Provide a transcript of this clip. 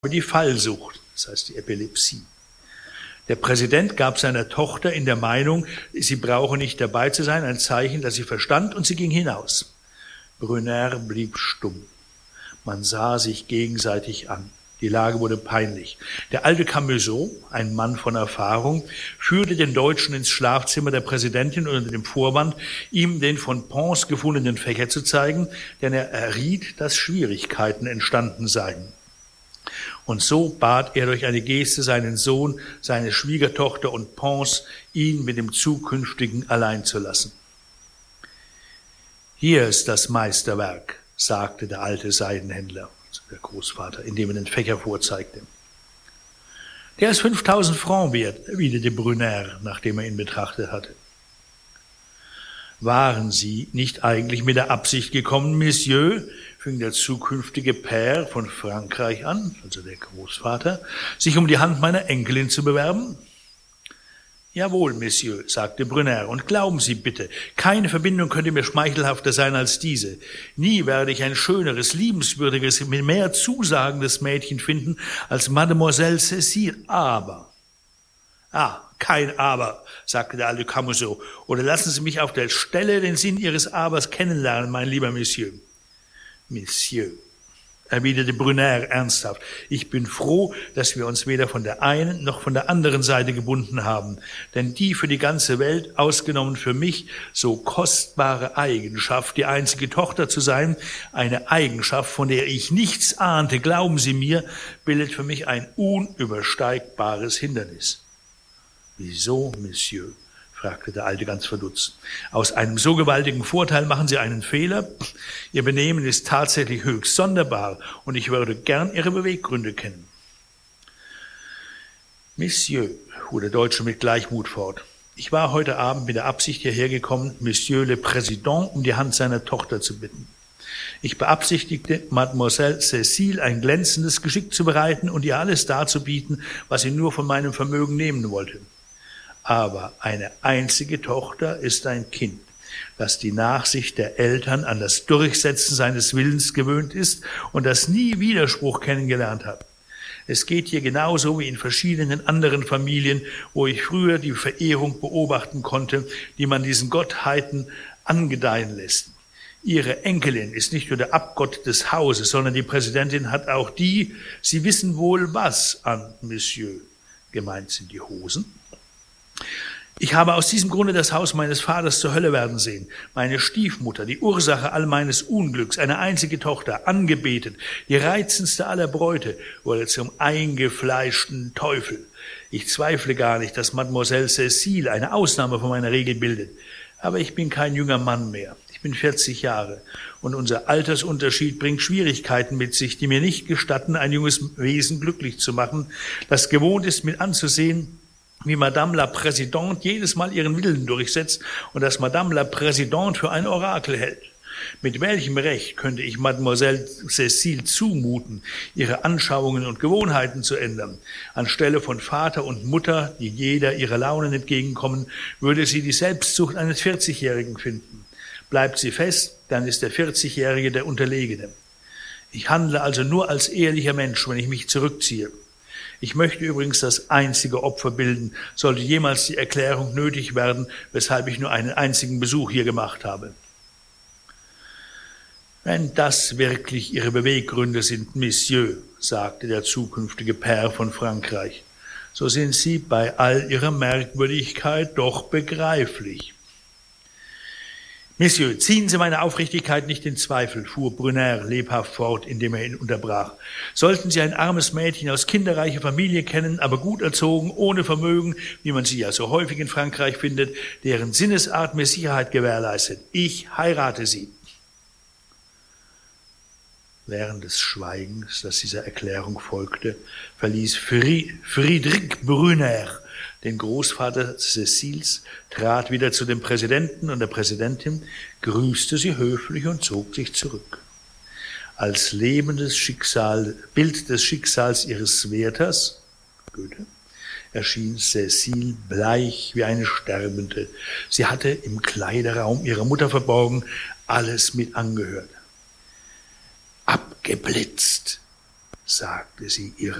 die Fallsucht, das heißt die Epilepsie. Der Präsident gab seiner Tochter in der Meinung, sie brauche nicht dabei zu sein, ein Zeichen, das sie verstand, und sie ging hinaus. Brunner blieb stumm. Man sah sich gegenseitig an. Die Lage wurde peinlich. Der alte Camusot, ein Mann von Erfahrung, führte den Deutschen ins Schlafzimmer der Präsidentin unter dem Vorwand, ihm den von Pons gefundenen Fächer zu zeigen, denn er erriet, dass Schwierigkeiten entstanden seien. Und so bat er durch eine Geste seinen Sohn, seine Schwiegertochter und Pons, ihn mit dem Zukünftigen allein zu lassen. Hier ist das Meisterwerk, sagte der alte Seidenhändler, der Großvater, indem er den Fächer vorzeigte. Der ist 5000 Francs wert, erwiderte Brunner, nachdem er ihn betrachtet hatte. Waren Sie nicht eigentlich mit der Absicht gekommen, Monsieur, fing der zukünftige Père von Frankreich an, also der Großvater, sich um die Hand meiner Enkelin zu bewerben? Jawohl, Monsieur, sagte Brunner, und glauben Sie bitte, keine Verbindung könnte mir schmeichelhafter sein als diese. Nie werde ich ein schöneres, liebenswürdiges, mehr zusagendes Mädchen finden als Mademoiselle Cécile. Aber, kein Aber, sagte der alte Camusot, oder lassen Sie mich auf der Stelle den Sinn Ihres Abers kennenlernen, mein lieber Monsieur. Monsieur, erwiderte Brunner ernsthaft, ich bin froh, dass wir uns weder von der einen noch von der anderen Seite gebunden haben, denn die für die ganze Welt, ausgenommen für mich, so kostbare Eigenschaft, die einzige Tochter zu sein, eine Eigenschaft, von der ich nichts ahnte, glauben Sie mir, bildet für mich ein unübersteigbares Hindernis. Wieso, Monsieur? Fragte der Alte ganz verdutzt. Aus einem so gewaltigen Vorteil machen Sie einen Fehler? Ihr Benehmen ist tatsächlich höchst sonderbar, und ich würde gern Ihre Beweggründe kennen. Monsieur, fuhr der Deutsche mit Gleichmut fort, ich war heute Abend mit der Absicht hierher gekommen, Monsieur le Président um die Hand seiner Tochter zu bitten. Ich beabsichtigte, Mademoiselle Cécile ein glänzendes Geschick zu bereiten und ihr alles darzubieten, was sie nur von meinem Vermögen nehmen wollte. Aber eine einzige Tochter ist ein Kind, das die Nachsicht der Eltern an das Durchsetzen seines Willens gewöhnt ist und das nie Widerspruch kennengelernt hat. Es geht hier genauso wie in verschiedenen anderen Familien, wo ich früher die Verehrung beobachten konnte, die man diesen Gottheiten angedeihen lässt. Ihre Enkelin ist nicht nur der Abgott des Hauses, sondern die Präsidentin hat auch die, Sie wissen wohl was an, Monsieur. Gemeint sind die Hosen. Ich habe aus diesem Grunde das Haus meines Vaters zur Hölle werden sehen. Meine Stiefmutter, die Ursache all meines Unglücks, eine einzige Tochter, angebetet, die reizendste aller Bräute, wurde zum eingefleischten Teufel. Ich zweifle gar nicht, dass Mademoiselle Cécile eine Ausnahme von meiner Regel bildet. Aber ich bin kein junger Mann mehr. Ich bin 40 Jahre und unser Altersunterschied bringt Schwierigkeiten mit sich, die mir nicht gestatten, ein junges Wesen glücklich zu machen, das gewohnt ist, mit anzusehen, wie Madame la Présidente jedes Mal ihren Willen durchsetzt und dass Madame la Présidente für ein Orakel hält. Mit welchem Recht könnte ich Mademoiselle Cécile zumuten, ihre Anschauungen und Gewohnheiten zu ändern? Anstelle von Vater und Mutter, die jeder ihrer Launen entgegenkommen, würde sie die Selbstsucht eines 40-Jährigen finden. Bleibt sie fest, dann ist der 40-Jährige der Unterlegene. Ich handle also nur als ehrlicher Mensch, wenn ich mich zurückziehe. Ich möchte übrigens das einzige Opfer bilden, sollte jemals die Erklärung nötig werden, weshalb ich nur einen einzigen Besuch hier gemacht habe. Wenn das wirklich Ihre Beweggründe sind, Monsieur, sagte der zukünftige Père von Frankreich, so sind Sie bei all Ihrer Merkwürdigkeit doch begreiflich. Monsieur, ziehen Sie meine Aufrichtigkeit nicht in Zweifel, fuhr Brunner lebhaft fort, indem er ihn unterbrach. Sollten Sie ein armes Mädchen aus kinderreicher Familie kennen, aber gut erzogen, ohne Vermögen, wie man sie ja so häufig in Frankreich findet, deren Sinnesart mir Sicherheit gewährleistet, ich heirate sie. Während des Schweigens, das dieser Erklärung folgte, verließ Friedrich Brunner den Großvater Cécils, trat wieder zu dem Präsidenten und der Präsidentin, grüßte sie höflich und zog sich zurück. Als lebendes Bild des Schicksals ihres Wärters, Goethe, erschien Cécile bleich wie eine Sterbende. Sie hatte im Kleiderraum ihrer Mutter verborgen alles mit angehört. Abgeblitzt, sagte sie